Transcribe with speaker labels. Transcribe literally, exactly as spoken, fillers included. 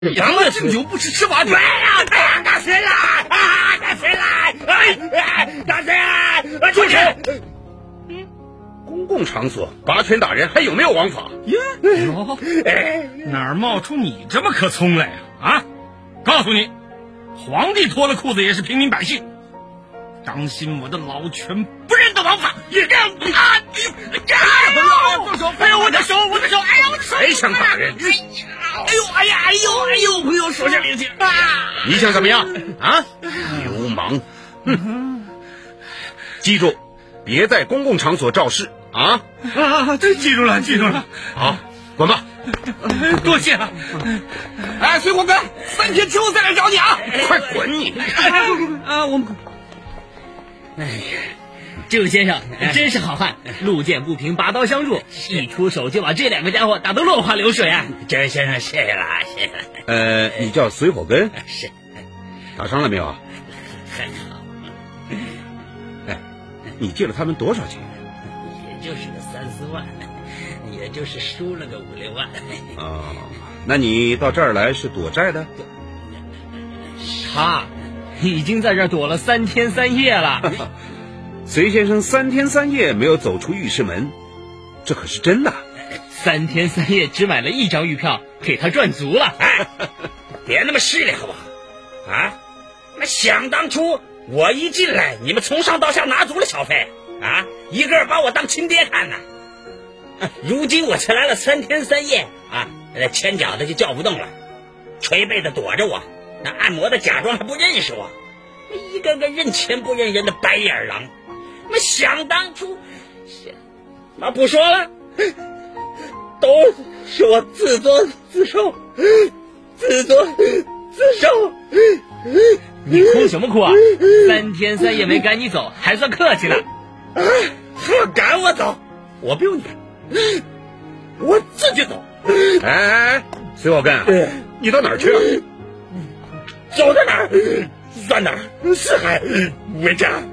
Speaker 1: 养了敬酒不吃吃罚酒。
Speaker 2: 对呀，太阳大水了啊！大水了！哎，大水了！
Speaker 1: 住手！
Speaker 3: 嗯，公共场所拔拳打人还有没有王法？
Speaker 1: 呀，哟，哪儿冒出你这么颗葱来呀？啊！告诉你，皇帝脱了裤子也是平民百姓。当心我的老拳不认得王法！也这样啊！哎呦，动手！哎呦，我的手，我的手！哎呦，我的手！
Speaker 3: 谁想打人？
Speaker 1: 哎呦，哎呀，哎呦，哎呦，朋友手下留情啊！
Speaker 3: 你想怎么样啊？流氓！哼！记住，别在公共场所肇事啊！
Speaker 1: 啊，这记住了，记住了。
Speaker 3: 好，滚吧！
Speaker 1: 多谢了。哎，随我哥，三天之后再来找你啊！
Speaker 3: 快滚你！
Speaker 1: 啊，我们。
Speaker 4: 哎呀，郑先生真是好汉，路见不平拔刀相助，一出手就把这两个家伙打得落花流水啊！
Speaker 2: 郑先生，谢谢了，谢谢。
Speaker 3: 呃，你叫水火根？
Speaker 2: 是。
Speaker 3: 打伤了没有啊？
Speaker 2: 很好。
Speaker 3: 哎，你借了他们多少钱？
Speaker 2: 也就是个三四万，也就是输了个五六万。
Speaker 3: 哦，那你到这儿来是躲债的？
Speaker 4: 他已经在这儿躲了三天三夜了。
Speaker 3: 隋先生三天三夜没有走出御史门，这可是真的。
Speaker 4: 三天三夜只买了一张玉票，给他赚足了。
Speaker 2: 哎，别那么势利好不好？啊，那想当初我一进来，你们从上到下拿足了小费啊，一个把我当亲爹看呢。如今我才来了三天三夜啊，前脚的就叫不动了，捶背的躲着我，那按摩的假装还不认识我，一个个认钱不认人的白眼狼。那想当初，妈不说了，都是我自作自受，自作自受。
Speaker 4: 你哭什么哭啊？三天三夜没赶你走，还算客气了。
Speaker 2: 啊，还要赶我走？我不用你，我自己走。
Speaker 3: 哎哎哎，隋火根，你到哪儿去啊？
Speaker 2: 走到哪儿算哪儿，是海为家。